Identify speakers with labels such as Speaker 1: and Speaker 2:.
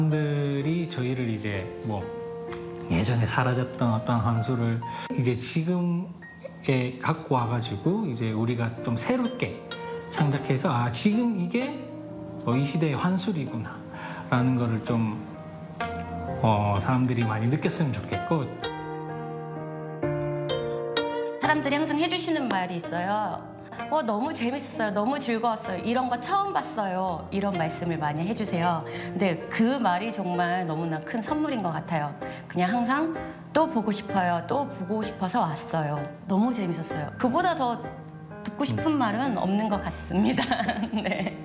Speaker 1: 사람들이 저희를 이제 뭐 예전에 사라졌던 어떤 환수를 이제 지금에 갖고 와가지고 이제 우리가 좀 새롭게 창작해서 아 지금 이게 이 시대의 환술이구나 라는 거를 좀 사람들이 많이 느꼈으면 좋겠고.
Speaker 2: 사람들이 항상 해주시는 말이 있어요. 너무 재밌었어요. 너무 즐거웠어요. 이런 거 처음 봤어요. 이런 말씀을 많이 해주세요. 근데 그 말이 정말 너무나 큰 선물인 것 같아요. 그냥 항상 또 보고 싶어요. 또 보고 싶어서 왔어요. 너무 재밌었어요. 그보다 더 듣고 싶은 말은 없는 것 같습니다. 네.